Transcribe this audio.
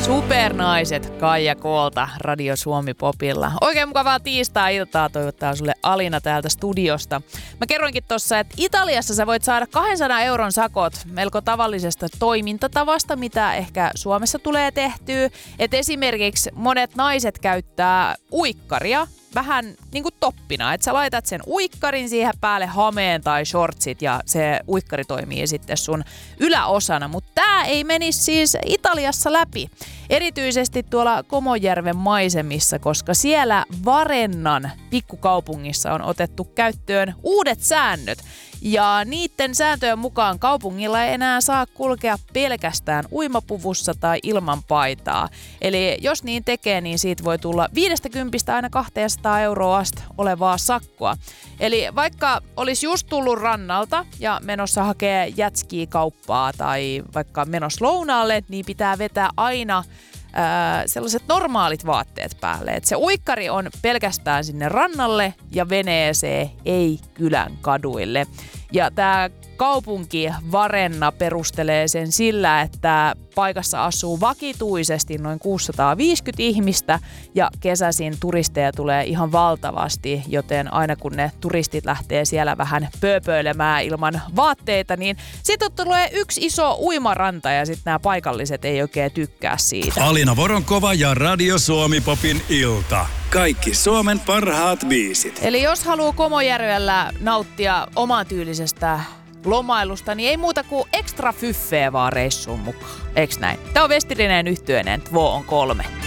Supernaiset Kaija Koolta Radio Suomi Popilla. Oikein mukavaa tiistai-iltaa toivottaa sulle Alina täältä studiosta. Mä kerroinkin tossa, että Italiassa sä voit saada 200 euron sakot melko tavallisesta toimintatavasta, mitä ehkä Suomessa tulee tehtyä. Et esimerkiksi monet naiset käyttää uikkaria vähän niin kuin toppina, että sä laitat sen uikkarin siihen päälle hameen tai shortsit ja se uikkari toimii sitten sun yläosana, mutta tää ei menisi siis Italiassa läpi. Erityisesti tuolla Komojärven maisemissa, koska siellä Varennan pikkukaupungissa on otettu käyttöön uudet säännöt. Ja niiden sääntöjen mukaan kaupungilla ei enää saa kulkea pelkästään uimapuvussa tai ilman paitaa. Eli jos niin tekee, niin siitä voi tulla 50 aina 200 euroa asti olevaa sakkoa. Eli vaikka olisi just tullut rannalta ja menossa hakee jätskiä kauppaa tai vaikka menossa lounaalle, niin pitää vetää aina sellaiset normaalit vaatteet päälle. Et se uikkari on pelkästään sinne rannalle ja veneeseen, ei kylän kaduille. Ja tämä kaupunki Varenna perustelee sen sillä, että paikassa asuu vakituisesti noin 650 ihmistä ja kesäisin turisteja tulee ihan valtavasti, joten aina kun ne turistit lähtee siellä vähän pööpöilemään ilman vaatteita, niin sitten tulee yksi iso uimaranta ja sitten nämä paikalliset ei oikein tykkää siitä. Alina Voronkova ja Radio Suomi Popin ilta. Kaikki Suomen parhaat biisit. Eli jos haluaa Komojärvellä nauttia omatyylisestä lomailusta, niin ei muuta kuin ekstra fyffeä vaan reissuun mukaan. Eiks näin? Tää on Vestilineen yhtyeinen Tvo on 3.